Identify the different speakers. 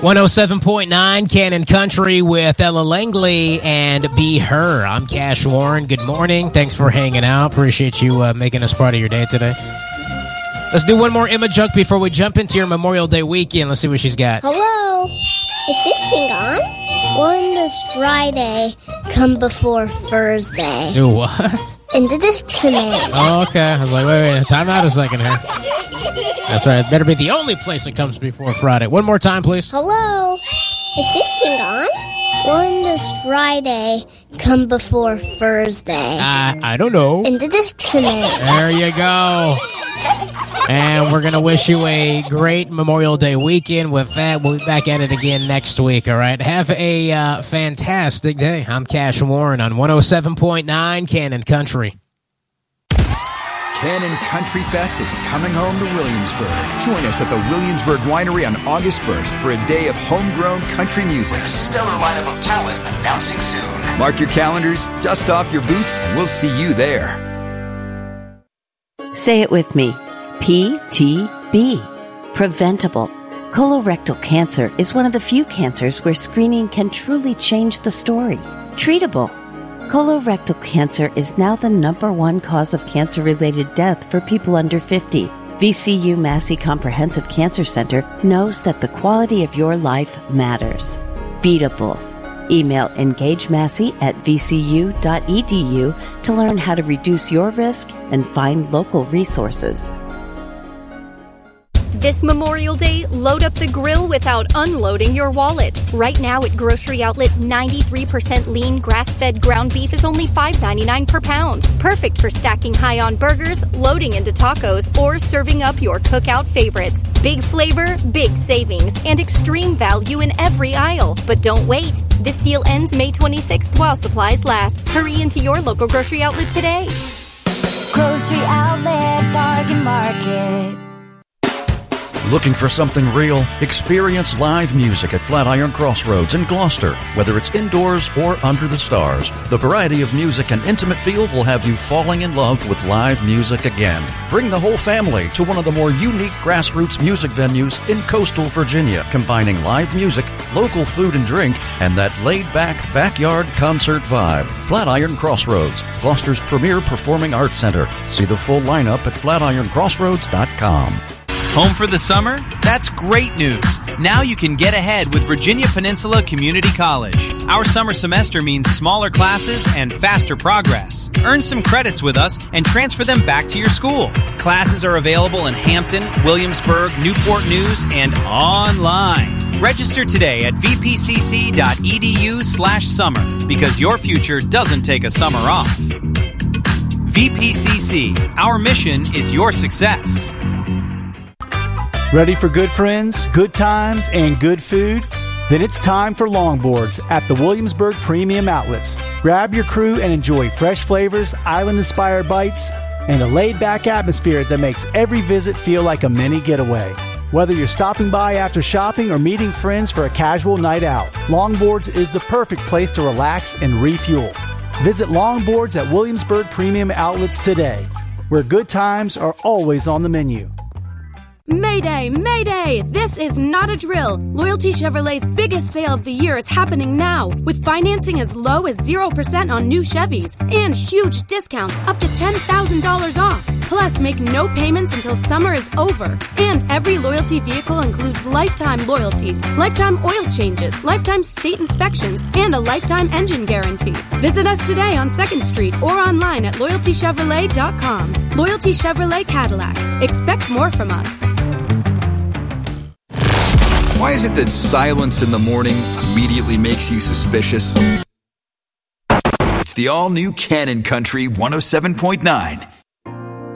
Speaker 1: 107.9 Cannon Country with Ella Langley and Be Her. I'm Cash Warren. Good morning. Thanks for hanging out. Appreciate you making us part of your day today. Let's do one more Emma joke before we jump into your Memorial Day weekend. Let's see what she's got.
Speaker 2: Hello. Is this thing on? When does Friday come before Thursday?
Speaker 1: Do what?
Speaker 2: In the dictionary.
Speaker 1: Oh, okay. I was like, wait. Time out a second here. That's right. It better be the only place it comes before Friday. One more time, please.
Speaker 2: Hello. Is this thing on? When does Friday come before Thursday?
Speaker 1: I don't know.
Speaker 2: In the dictionary.
Speaker 1: There you go. And we're going to wish you a great Memorial Day weekend. With that, we'll be back at it again next week, all right? Have a fantastic day. I'm Cash Warren on 107.9 Cannon Country.
Speaker 3: Cannon Country Fest is coming home to Williamsburg. Join us at the Williamsburg Winery on August 1st for a day of homegrown country music.
Speaker 4: With a stellar lineup of talent announcing soon.
Speaker 3: Mark your calendars, dust off your boots, and we'll see you there.
Speaker 5: Say it with me. PTB. Preventable. Colorectal cancer is one of the few cancers where screening can truly change the story. Treatable. Colorectal cancer is now the #1 cause of cancer-related death for people under 50. VCU Massey Comprehensive Cancer Center knows that the quality of your life matters. Beatable. Email engagemassey@vcu.edu to learn how to reduce your risk and find local resources.
Speaker 6: This Memorial Day, load up the grill without unloading your wallet. Right now at Grocery Outlet, 93% lean grass-fed ground beef is only $5.99 per pound. Perfect for stacking high on burgers, loading into tacos, or serving up your cookout favorites. Big flavor, big savings, and extreme value in every aisle. But don't wait. This deal ends May 26th while supplies last. Hurry into your local Grocery Outlet today.
Speaker 7: Grocery Outlet Bargain Market.
Speaker 8: Looking for something real? Experience live music at Flatiron Crossroads in Gloucester. Whether it's indoors or under the stars, the variety of music and intimate feel will have you falling in love with live music again. Bring the whole family to one of the more unique grassroots music venues in coastal Virginia, combining live music, local food and drink, and that laid-back backyard concert vibe. Flatiron Crossroads, Gloucester's premier performing arts center. See the full lineup at flatironcrossroads.com.
Speaker 9: Home for the summer? That's great news. Now you can get ahead with Virginia Peninsula Community College. Our summer semester means smaller classes and faster progress. Earn some credits with us and transfer them back to your school. Classes are available in Hampton, Williamsburg, Newport News, and online. Register today at vpcc.edu/summer because your future doesn't take a summer off. VPCC, our mission is your success.
Speaker 10: Ready for good friends, good times, and good food? Then it's time for longboards at the Williamsburg Premium Outlets. Grab your crew and enjoy fresh flavors, island-inspired bites, and a laid-back atmosphere that makes every visit feel like a mini getaway. Whether you're stopping by after shopping or meeting friends for a casual night out, Longboards is the perfect place to relax and refuel. Visit Longboards at Williamsburg Premium Outlets today, where good times are always on the menu.
Speaker 11: Mayday! Mayday! This is not a drill. Loyalty Chevrolet's biggest sale of the year is happening now, with financing as low as 0% on new Chevys and huge discounts up to $10,000 off. Plus, make no payments until summer is over. And every Loyalty vehicle includes lifetime loyalties, lifetime oil changes, lifetime state inspections, and a lifetime engine guarantee. Visit us today on 2nd Street or online at LoyaltyChevrolet.com. Loyalty Chevrolet Cadillac. Expect more from us.
Speaker 3: Why is it that silence in the morning immediately makes you suspicious? It's the all-new Cannon Country 107.9